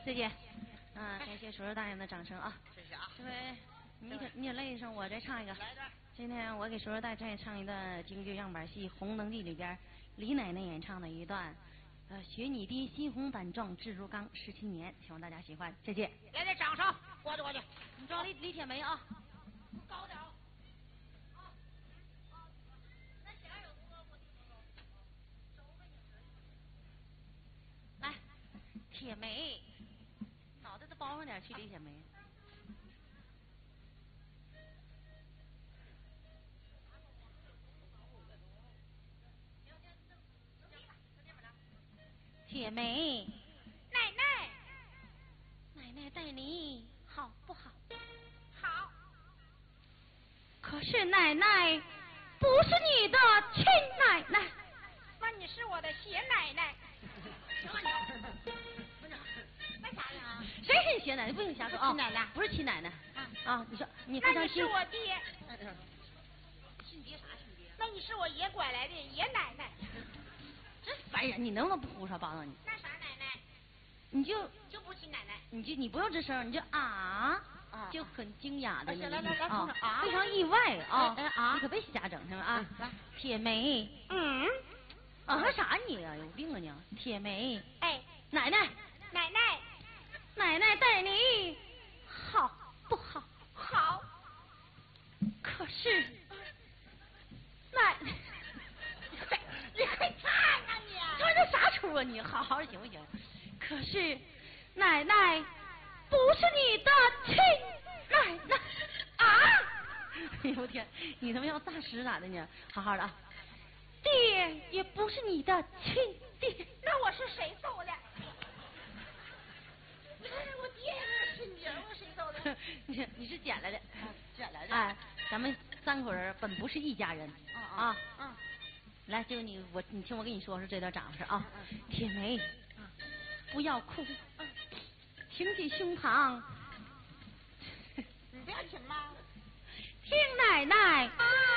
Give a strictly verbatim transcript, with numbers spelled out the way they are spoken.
谢谢。嗯，感谢叔叔大人的掌声啊！ 谢谢啊！ 这回你可你也来一声，我再唱一个。 来的。 今天我给叔叔大再唱一段京剧样板戏《红灯记》里边李奶奶演唱的一段，呃，学你的心红胆壮志如钢十七年，希望大家喜欢，谢谢。 来点掌声，过去过去。 你找李李铁梅啊。 高点啊！ 来，铁梅，脑袋都包上点去，李铁梅。铁梅， 奶奶， 奶奶待你好不好？ 好。 可是奶奶不是你的亲奶奶， 那你是我的邪奶奶。 干啥呀？谁是你邪奶奶？不行瞎说啊！ 亲奶奶不是亲奶奶啊啊！你说你那你是我爹。 亲爹啥亲爹？ 那你是我爷拐来的爷奶奶。 真烦人！你能不能不胡说八道？你那啥奶奶？ 你就就不亲奶奶。 你就你不用吱声，你就啊， 啊就很惊讶的那来来来啊啊， 非常意外啊哎啊！ 你可别瞎整，行吗？啊， 来， 铁梅， 嗯， 啊，说啥你啊？有病啊你！铁梅， 哎， 奶奶， 奶奶， 奶奶待你好不好？ 好。 可是，奶， 你快你快唱啊你！ 唱这啥出啊你？好好行不行？可是，奶奶不是你的亲奶奶啊！哎呦我天，你他妈要诈尸咋的呢？好好的啊，爹也不是你的亲爹， 那我是谁揍的？我爹也是亲爹，我谁揍的？ 你你是捡来的， 捡来的。 哎，咱们三口人本不是一家人啊啊。 嗯。 来，就你我你听我跟你说说这段掌事啊。铁梅，不要哭，挺起胸膛。 你不要亲吗？ 听奶奶。